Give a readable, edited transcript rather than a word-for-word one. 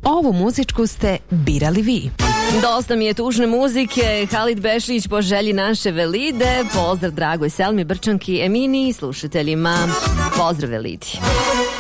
Ovu muzičku ste birali vi. Dosta mi je tužne muzike. Halid Bešić po želji naše Velide. Pozdrav dragoj Selmi Brčanki, Emini i slušateljima. Pozdrav Velidi.